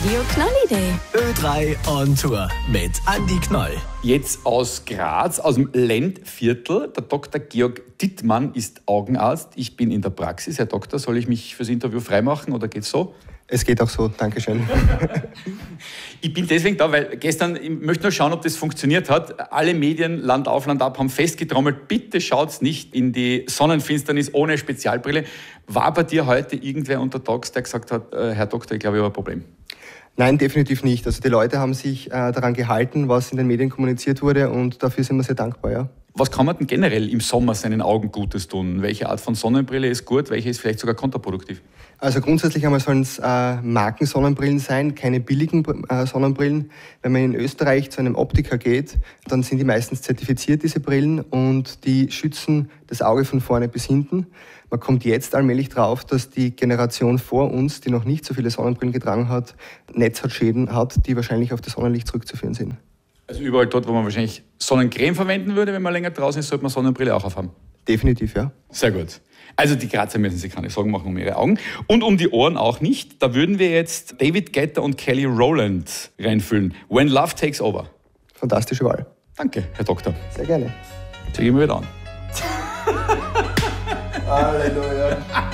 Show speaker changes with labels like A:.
A: Radio Knoll-Idee.
B: Ö3 on Tour mit Andi Knoll.
C: Jetzt aus Graz, aus dem Lendviertel. Der Dr. Georg Dittmann ist Augenarzt. Ich bin in der Praxis. Herr Doktor, soll ich mich fürs Interview freimachen oder geht's so?
D: Es geht auch so, Dankeschön.
C: Ich bin deswegen da, weil gestern, ich möchte nur schauen, ob das funktioniert hat. Alle Medien, Land auf, Land ab, haben festgetrommelt, bitte schaut nicht in die Sonnenfinsternis ohne Spezialbrille. War bei dir heute irgendwer untertags, der gesagt hat, Herr Doktor, ich glaube, ich habe ein Problem?
D: Nein, definitiv nicht. Also die Leute haben sich daran gehalten, was in den Medien kommuniziert wurde, und dafür sind wir sehr dankbar, ja.
C: Was kann man denn generell im Sommer seinen Augen Gutes tun? Welche Art von Sonnenbrille ist gut, welche ist vielleicht sogar kontraproduktiv?
D: Also grundsätzlich einmal sollen es Markensonnenbrillen sein, keine billigen Sonnenbrillen. Wenn man in Österreich zu einem Optiker geht, dann sind die meistens zertifiziert, diese Brillen, und die schützen das Auge von vorne bis hinten. Man kommt jetzt allmählich drauf, dass die Generation vor uns, die noch nicht so viele Sonnenbrillen getragen hat, Netzhautschäden hat, die wahrscheinlich auf das Sonnenlicht zurückzuführen sind.
C: Also überall dort, wo man wahrscheinlich Sonnencreme verwenden würde, wenn man länger draußen ist, sollte man Sonnenbrille auch aufhaben.
D: Definitiv, ja.
C: Sehr gut. Also die Grazer müssen sich keine Sorgen machen um ihre Augen. Und um die Ohren auch nicht. Da würden wir jetzt David Guetta und Kelly Rowland reinfüllen. When Love Takes Over.
D: Fantastische Wahl.
C: Danke, Herr Doktor.
D: Sehr gerne.
C: Zeige ich mir wieder an.
D: Halleluja.